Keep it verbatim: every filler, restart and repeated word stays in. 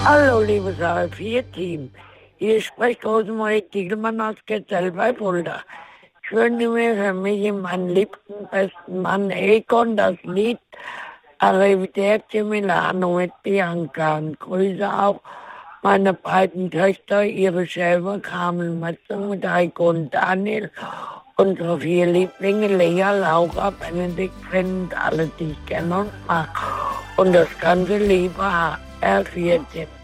Hallo, liebes H F vier-Team. Hier spricht Rosemarie Diegelmann aus Ketzell bei Fulda. Ich wünsche mir für mich und meinen liebsten besten Mann Egon das Lied Arrivederci Milano mit Bianca. Und grüße auch meine beiden Töchter, ihre Schäfer Carmen Metzung mit Heiko und Daniel. Unsere vier Lieblinge, Lea, Laura, Benedikt, Finn und alle, die ich kenne und mag. Und das ganze liebe H F vier-Team.